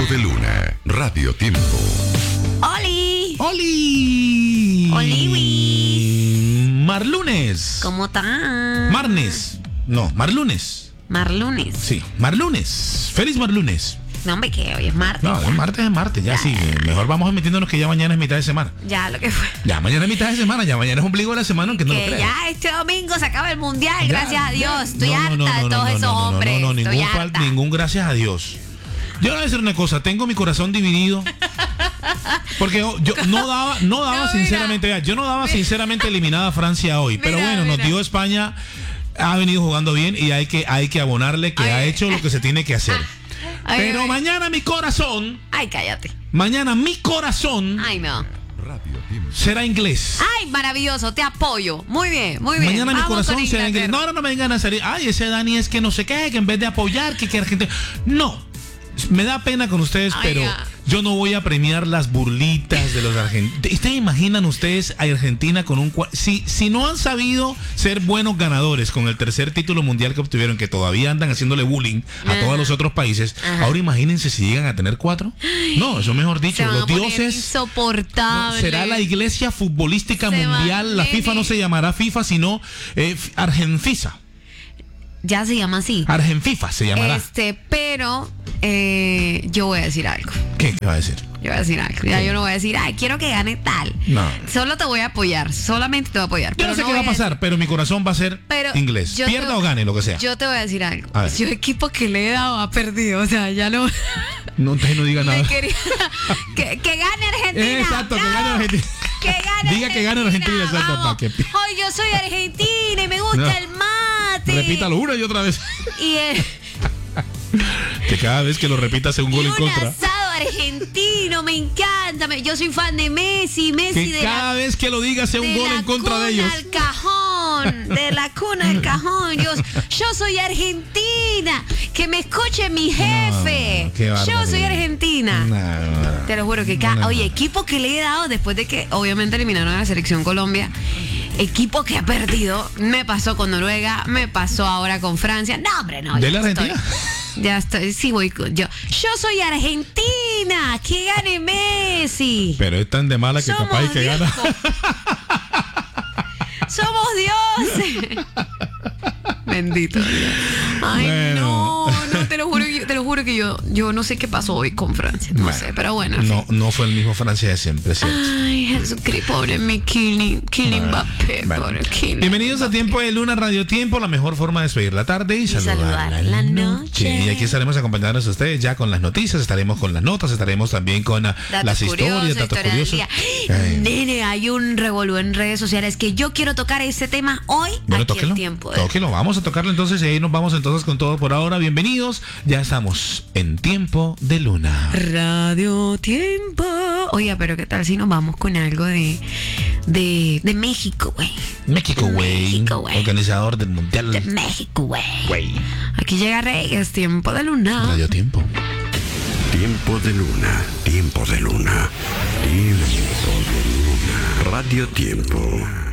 de Luna, Radio Tiempo. ¡Oli! ¡Oli! ¡Oli! Marlunes. ¿Cómo están? Marnes. No, Marlunes. Marlunes. Sí, Marlunes. Feliz Marlunes. No, hombre, que hoy es martes. No, es martes, ya sí. Mejor vamos metiéndonos que ya mañana es mitad de semana. Ya, lo que fue. Ya mañana es mitad de semana, ya mañana es ombligo de la semana, aunque no lo Que creas. ya este domingo se acaba el mundial, Ya, gracias a Dios. ya. Estoy harta de todos esos hombres. No, Estoy harta. ningún gracias a Dios. Yo le voy a decir una cosa, tengo mi corazón dividido. Porque yo no daba No, sinceramente, mira. yo no daba sinceramente eliminada a Francia hoy. Pero Mira, bueno, nos mira. dio España, ha venido jugando bien y hay que abonarle que Ay. ha hecho lo que se tiene que hacer. Ay, Pero ay. mañana mi corazón, Ay, cállate. Ay, no. Radio Tiempo. será inglés. Ay, maravilloso, te apoyo. Muy bien, muy bien. Mañana mi Vamos corazón con será inglés. Inglaterra. No, ahora no me vengan a salir. Ay, ese Dani es que no sé qué, que en vez de apoyar, que Argentina. No. Me da pena con ustedes, Ay, pero ya. yo no voy a premiar las burlitas de los argentinos. ¿Ustedes imaginan ustedes a Argentina con un... Si no han sabido ser buenos ganadores con el tercer título mundial que obtuvieron, que todavía andan haciéndole bullying a Ajá. todos los otros países, Ajá. ahora imagínense si llegan a tener 4. No, eso mejor dicho, Se van los a poner dioses... insoportables. Será la iglesia futbolística Se mundial. van, La nene. FIFA no se llamará FIFA, sino Argenfisa. Ya se llama así. Argenfifa se llamará. Pero yo voy a decir algo. ¿Qué va a decir? Yo voy a decir algo. Ya yo no voy a decir, ay, quiero que gane tal. No. Solo te voy a apoyar. Solamente te voy a apoyar. Yo no sé qué va a voy pasar, pero mi corazón va a ser Pero inglés. yo Pierda te- o gane, lo que sea. Yo te voy a decir algo. A ver. Yo equipo que le he dado ha perdido. O sea, ya no. No, entonces no diga Le nada. quería que gane Argentina. Exacto, que ¡Bravo! gane Argentina. Que gane Diga que gane Argentina, exacto, vamos. para que- Hoy yo soy argentina y me gusta No. el mate. Repítalo una y otra vez. Y Que cada vez que lo repita sea un gol en un contra. asado argentino, me encanta. Yo soy fan de Messi. Messi Que de cada vez que lo diga sea un de gol la en contra cuna de ellos. al cajón, de la cuna al cajón. Yo soy argentina. Que me escuche mi jefe. qué yo barbaridad. soy argentina. No. Te lo juro que No. oye, equipo que le he dado después de que obviamente eliminaron a la selección Colombia. Equipo que ha perdido. Me pasó con Noruega, me pasó ahora con Francia. No, hombre, no. ¿De ya la estoy- Argentina? Ya estoy, sí voy con yo. Yo soy argentina, que gane Messi. Pero es tan de mala que Somos capaz y que Dios. gana. Somos dioses. Bendito Dios. Ay, Bueno. no, te lo juro que yo no sé qué pasó hoy con Francia. No sé, pero bueno. en No, fin. no fue el mismo Francia de siempre, ¿cierto? Ay, Jesucristo, pobre mi Kylian Mbappé, Bueno. pobre Kylian. Bienvenidos a Tiempo de Luna, Radio Tiempo, la mejor forma de despedir la tarde y saludar la noche. Y aquí estaremos acompañándonos a ustedes ya con las noticias, estaremos con las notas, estaremos también con las historias, datos historia del curiosos. día. Ay. Nene, hay un revolú en redes sociales que yo quiero tocar ese tema hoy. Bueno, aquí tóquelo, el tiempo. tóquelo, vamos a tocarlo entonces y ahí nos vamos entonces con todo por ahora. Bienvenidos, ya estamos en Tiempo de Luna. Radio Tiempo. Oiga, pero ¿qué tal si nos vamos con algo de México, güey? México, güey, México, güey. organizador del Mundial. De México, güey. Güey. Aquí llega Rey, es Tiempo de Luna. Radio Tiempo. Tiempo de Luna, Tiempo de Luna, Tiempo de Luna, Radio Tiempo.